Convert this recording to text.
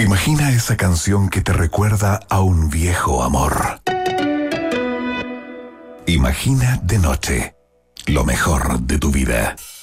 Imagina esa canción que te recuerda a un viejo amor. Imagina de noche lo mejor de tu vida.